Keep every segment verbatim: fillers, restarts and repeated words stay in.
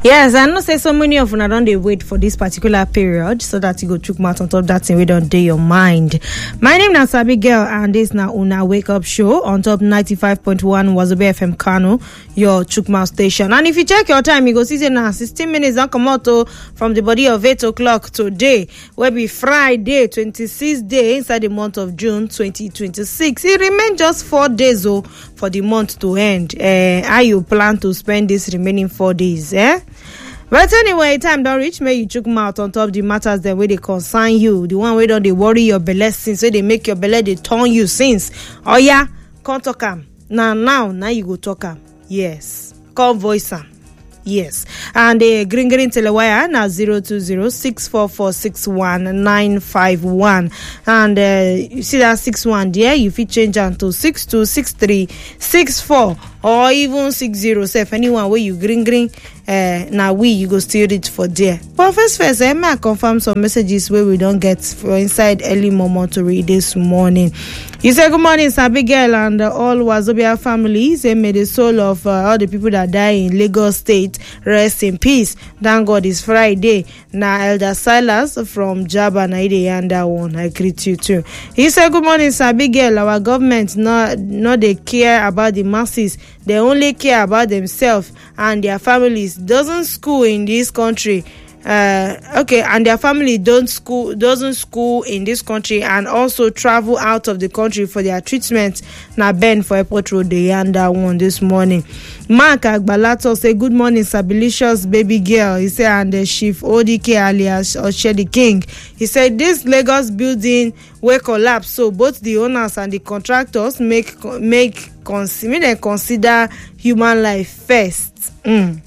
Yes, I know say so many of una don dey wait for this particular period so that you go chook mouth on top that thing wey don dey your mind. My name na Sabi Girl and this na una wake up show on top ninety-five point one Wazobia F M Kano, your chook mouth station. And if you check your time, you go see say na sixteen minutes don come out from the body of eight o'clock today, wey be Friday, twenty-sixth day inside the month of June twenty twenty-six. It remain just four days oh for the month to end. Uh, how you plan to spend this remaining four days, eh? But anyway, time don't reach me. You chook mouth on top the matters that way they concern you. The one way don't they worry your belly since so they make your belly they turn you since. Oh yeah, come talk am. Now now now you go talk am. Yes, come voice am. Yes, and the uh, green green telewire na zero two zero six four four six one nine five one, and uh, you see that six one there. You fit change am to six two six three six four or even six zero. So if anyone where you green green, uh, now we you go still read for there. But first first, I may confirm some messages where we don't get for inside early moment to read this morning. You say good morning, Sabi Girl and uh, all Wazobia families. Say may the soul of uh, all the people that die in Lagos State rest in peace. Thank God it's Friday. Now Elder Silas from Jaba Naide and that one. I greet you too. He said good morning, Sabi Girl. Our government not not they care about the masses. They only care about themselves and their families. Doesn't school in this country. Uh, okay, and their family don't school doesn't school in this country and also travel out of the country for their treatment. Now Ben for Airport Road they and that one this morning. Mark Agbalato say good morning, Sabilicious baby girl. He said and the chief O D K alias Oshedi King. He said this Lagos building will collapse, so both the owners and the contractors make make consider consider human life first. Mm.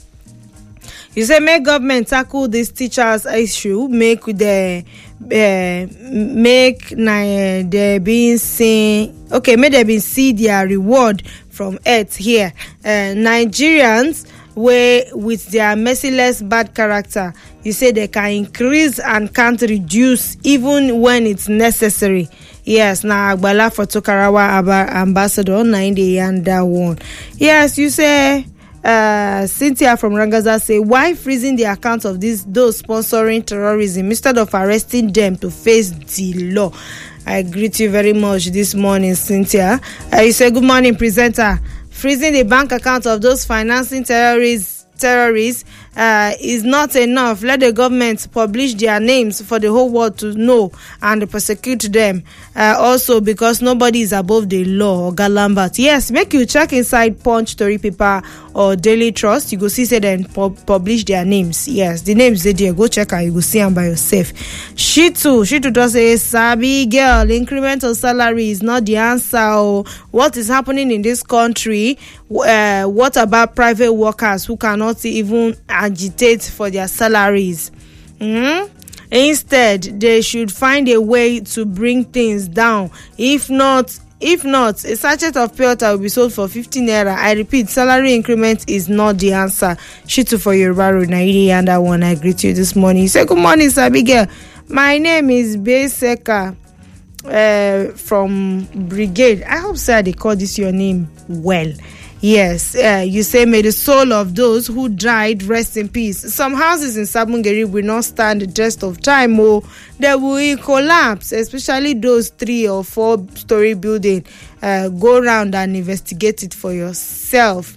You say make government tackle this teachers issue, make the uh, make uh, they being seen okay, make they be see their reward from earth here. Uh, Nigerians where with their merciless bad character, you say they can increase and can't reduce even when it's necessary. Yes, now Agbala for Tokarawa ambassador ninety and that one. Yes, you say. Uh, Cynthia from Rangaza say why freezing the account of these those sponsoring terrorism instead of arresting them to face the law. I greet you very much this morning, Cynthia. Uh, you say good morning, presenter. Freezing the bank account of those financing terrorists terrorists uh, is not enough. Let the government publish their names for the whole world to know and prosecute them. Uh, also, because nobody is above the law. Or Galambert. Yes, make you check inside Punch, Story Paper, or Daily Trust. You go see say then pub- publish their names. Yes, the names they there. Go check and you go see them by yourself. Shitu, Shitu does say, Sabi Girl, incremental salary is not the answer. Or what is happening in this country? Uh, what about private workers who cannot even agitate for their salaries? Mm-hmm. Instead, they should find a way to bring things down. If not, if not, a sachet of pure water will be sold for fifteen naira. I repeat, salary increment is not the answer. Shitu for Yoruba Road, Nairi, and that one. I greet you this morning. You say good morning, Sabi Girl. My name is Beseka uh, from Brigade. I hope sir they call this your name well. Yes, uh, you say may the soul of those who died rest in peace. Some houses in Sabungeri will not stand the test of time, or they will collapse, especially those three or four story building. Uh, go around and investigate it for yourself.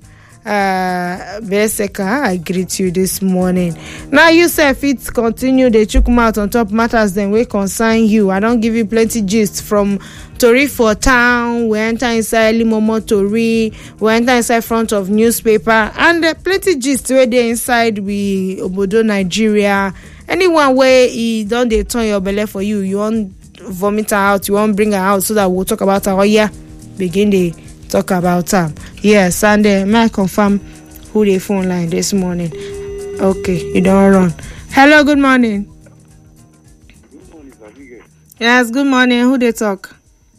Uh, Beseka, I greet you this morning. Now you say it continue they chook mouth on top matters then we concern you. I don't give you plenty gist from Tori for town. We enter inside Limomo Tori. We enter inside front of newspaper and uh, plenty gist where they inside we Obodo Nigeria. Anyone where he don't they turn your belly for you, you want vomit her out, you want bring her out so that we'll talk about her. Oh yeah, begin the talk about them. Yes, and uh, may I confirm who the phone line this morning? Okay, you don't run. Hello, good morning. Good morning, Sabi. Yes, good morning. Who they talk?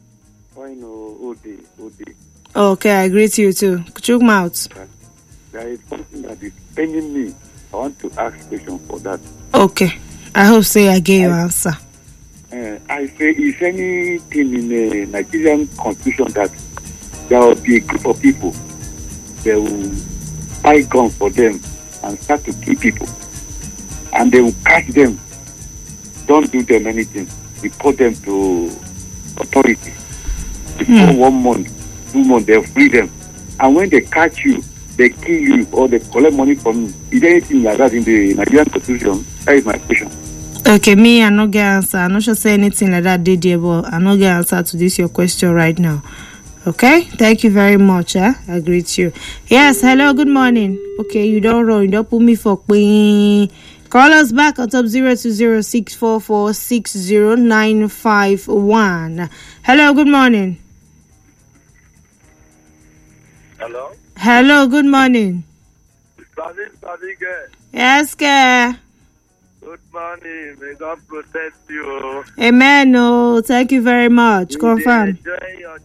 I know Ode, Ode. Okay, I greet you too. Chook mouth. There is something that is paining me. I want to ask a question for that. Okay, I hope say I gave you answer. Uh, I say, is anything in the Nigerian constitution that there will be a group of people that will buy guns for them and start to kill people. And they will catch them, don't do them anything, report them to authority. Before mm. one month, two months, they'll free them. And when they catch you, they kill you or they collect money from you. Is there anything like that in the Nigerian Constitution? That is my question. Okay, me, I no get answer. I'm not sure say anything like that, Didier, but I no get answer to this your question right now. Okay, thank you very much. Eh? I greet you. Yes, hello, good morning. Okay, you don't run, you don't put me for queen. Call us back on top zero two zero six four four six zero nine five one. Hello, good morning. Hello. Hello, good morning. Sorry, sorry, girl. Yes, girl. Good morning. May God protect you. Amen. Oh, thank you very much. We confirm. Enjoy your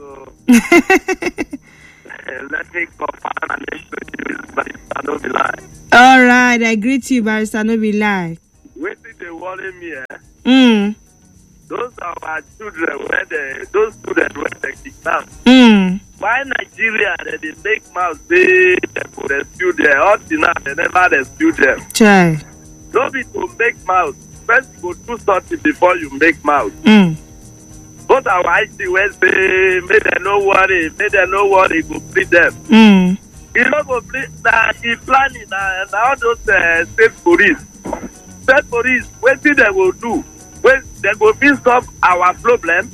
Let me confirm and make sure you Barrister no be lie. All right, I greet you, Barrister no be lie. Wait till they worry me, eh? Mm. Those are our children where they, those students where they kidnap. Mm. Why Nigeria they, they make mouth they, they could rescue them? All now they never rescue them. Try. Don't be to make mouth. First you go do something before you make mouth. Mm. But our I C West say, may they no worry, may they no worry, go free them. Mm. You know, go free, now, he planning, now, now those uh, state police. State police, what thing they will do? When they go be solve our problem,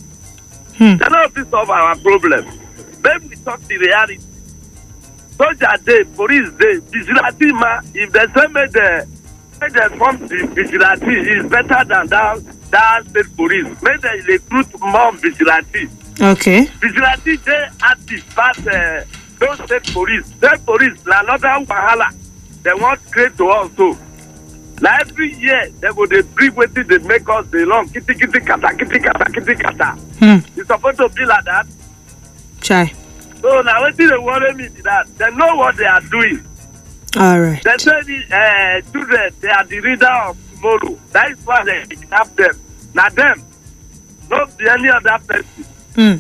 hmm. they don't be solve our problem. Then we talk the reality. Soldier day, police day, vigilante man, if they say me the, make they form the vigilante is better than that. That state police, may they recruit more vigilante. Okay. Vigilante they active, but uh, those state police, state police, na another wahala. They want to create to also. Now every year they go they bring with it, they make us belong. Kitty kitty kata, kitty kata, kitty kata. Hmm. It's supposed to be like that. Try. So now what they worry me is that they know what they are doing. All right. They say the uh, children they are the leader of tomorrow. That is why they kidnap them. Now them, not the any other person. Mm.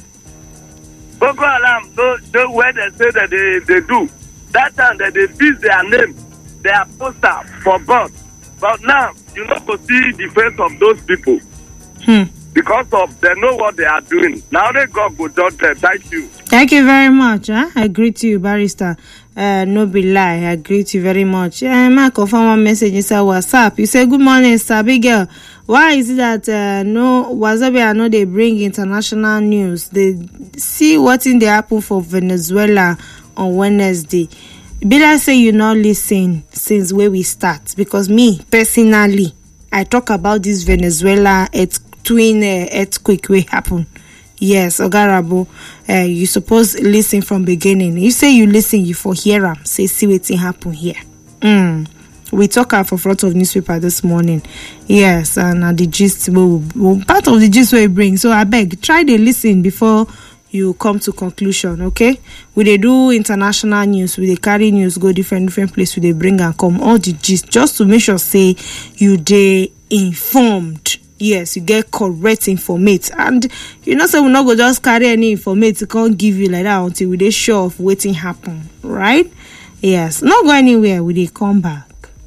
Boko Haram, no, no where they say that they, they do. That time that they fix their name, their poster for God. But now, you know, to see the face of those people. Hmm. Because of they know what they are doing. Now they God will judge them. Thank you. Thank you very much. Huh? I greet you, Barrister. Uh, no be lie. I greet you very much. Uh, my confirm one message inside WhatsApp. You say, good morning, Sabi girl. Why is it that uh, no Wasabi I know they bring international news? They see what in the happen for Venezuela on Wednesday. Be like say you not listen since where we start, because me personally I talk about this Venezuela earth, twin uh, earthquake will happen. Yes, Ogarabo, uh, you suppose listen from beginning. You say you listen, you for hear am. Say see what happen here. Mm. We talk out for front of newspaper this morning. Yes, and uh, the gist will, will part of the gist we bring. So I beg, try to listen before you come to conclusion. Okay, we they do international news, we they carry news go different different place, we they bring and come all the gist just to make sure say you they informed. Yes, you get correct informate, and you know so we not go just carry any informate to can't give you like that until we they sure of waiting happen, right? Yes, not go anywhere, we they come back.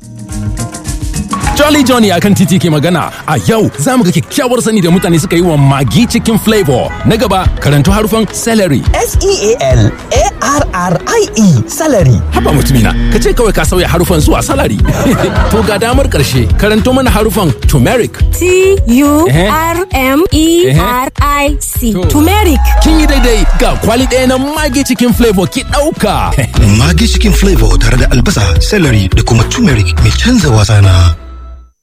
Jolly Johnny akan titi ke magana a yau za mu ga kyakkyawar sani da mutane suka yi wa Maggi Chicken Flavor. Na gaba karanto harufan celery. S E A L A R R I E celery. Haba mutumina, ka ce kawai ka sauya harufan zuwa salary. To ga damar karshe karanto mana harufan turmeric. T U R M E R I C. Turmeric. Kin yi daidai, ga kwali ɗaya na Maggi Chicken Flavor ki ɗauka. Maggi Chicken Flavor tare da albasa, celery da kuma turmeric mai canza wasa na.